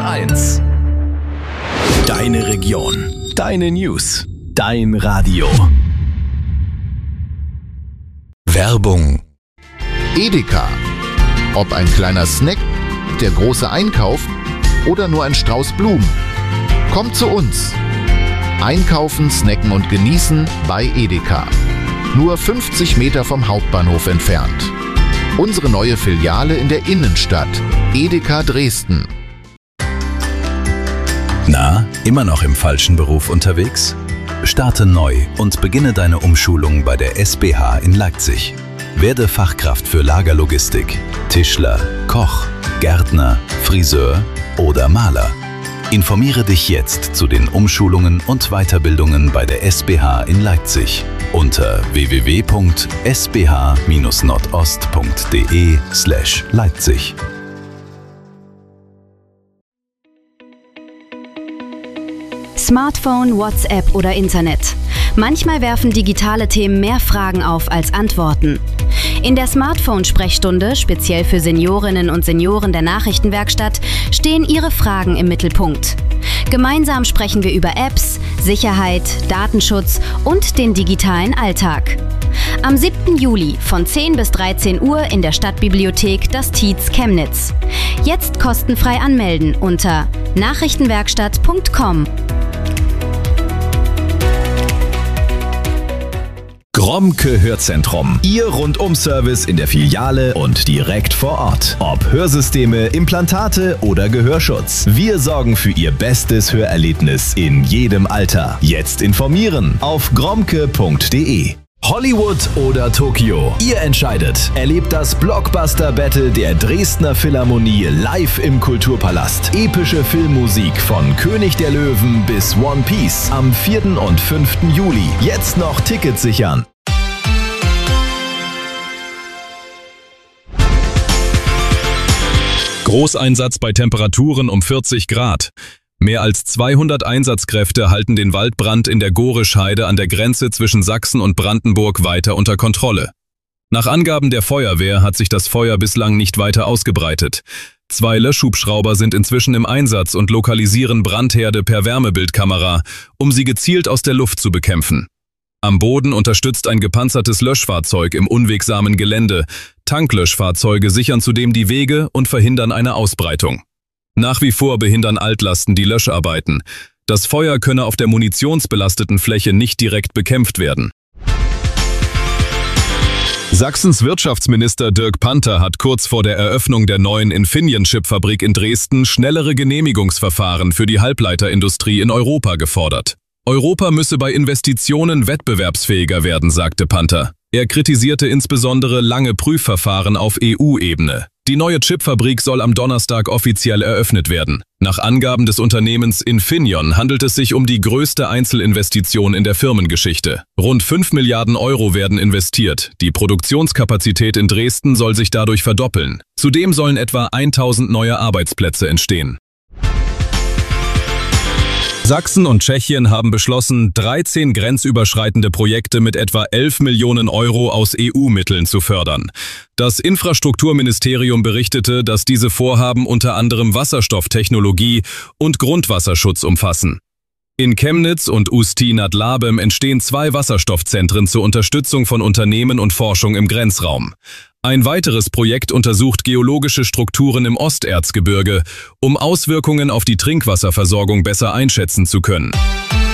1. Deine Region, deine News, dein Radio. Werbung. Edeka. Ob ein kleiner Snack, der große Einkauf oder nur ein Strauß Blumen. Kommt zu uns. Einkaufen, snacken und genießen bei Edeka. Nur 50 Meter vom Hauptbahnhof entfernt. Unsere neue Filiale in der Innenstadt. Edeka Dresden. Na, immer noch im falschen Beruf unterwegs? Starte neu und beginne deine Umschulung bei der SBH in Leipzig. Werde Fachkraft für Lagerlogistik, Tischler, Koch, Gärtner, Friseur oder Maler. Informiere dich jetzt zu den Umschulungen und Weiterbildungen bei der SBH in Leipzig unter www.sbh-nordost.de/Leipzig. Smartphone, WhatsApp oder Internet. Manchmal werfen digitale Themen mehr Fragen auf als Antworten. In der Smartphone-Sprechstunde, speziell für Seniorinnen und Senioren der Nachrichtenwerkstatt, stehen Ihre Fragen im Mittelpunkt. Gemeinsam sprechen wir über Apps, Sicherheit, Datenschutz und den digitalen Alltag. Am 7. Juli von 10 bis 13 Uhr in der Stadtbibliothek Das Tietz Chemnitz. Jetzt kostenfrei anmelden unter nachrichtenwerkstatt.com. Gromke Hörzentrum. Ihr Rundum-Service in der Filiale und direkt vor Ort. Ob Hörsysteme, Implantate oder Gehörschutz. Wir sorgen für Ihr bestes Hörerlebnis in jedem Alter. Jetzt informieren auf gromke.de. Hollywood oder Tokio? Ihr entscheidet. Erlebt das Blockbuster-Battle der Dresdner Philharmonie live im Kulturpalast. Epische Filmmusik von König der Löwen bis One Piece am 4. und 5. Juli. Jetzt noch Tickets sichern. Großeinsatz bei Temperaturen um 40 Grad. Mehr als 200 Einsatzkräfte halten den Waldbrand in der Gorischheide an der Grenze zwischen Sachsen und Brandenburg weiter unter Kontrolle. Nach Angaben der Feuerwehr hat sich das Feuer bislang nicht weiter ausgebreitet. 2 Löschhubschrauber sind inzwischen im Einsatz und lokalisieren Brandherde per Wärmebildkamera, um sie gezielt aus der Luft zu bekämpfen. Am Boden unterstützt ein gepanzertes Löschfahrzeug im unwegsamen Gelände. Tanklöschfahrzeuge sichern zudem die Wege und verhindern eine Ausbreitung. Nach wie vor behindern Altlasten die Löscharbeiten. Das Feuer könne auf der munitionsbelasteten Fläche nicht direkt bekämpft werden. Sachsens Wirtschaftsminister Dirk Panther hat kurz vor der Eröffnung der neuen Infineon-Chipfabrik in Dresden schnellere Genehmigungsverfahren für die Halbleiterindustrie in Europa gefordert. Europa müsse bei Investitionen wettbewerbsfähiger werden, sagte Panther. Er kritisierte insbesondere lange Prüfverfahren auf EU-Ebene. Die neue Chipfabrik soll am Donnerstag offiziell eröffnet werden. Nach Angaben des Unternehmens Infineon handelt es sich um die größte Einzelinvestition in der Firmengeschichte. Rund 5 Milliarden Euro werden investiert. Die Produktionskapazität in Dresden soll sich dadurch verdoppeln. Zudem sollen etwa 1000 neue Arbeitsplätze entstehen. Sachsen und Tschechien haben beschlossen, 13 grenzüberschreitende Projekte mit etwa 11 Millionen Euro aus EU-Mitteln zu fördern. Das Infrastrukturministerium berichtete, dass diese Vorhaben unter anderem Wasserstofftechnologie und Grundwasserschutz umfassen. In Chemnitz und Ústí nad Labem entstehen 2 Wasserstoffzentren zur Unterstützung von Unternehmen und Forschung im Grenzraum. Ein weiteres Projekt untersucht geologische Strukturen im Osterzgebirge, um Auswirkungen auf die Trinkwasserversorgung besser einschätzen zu können.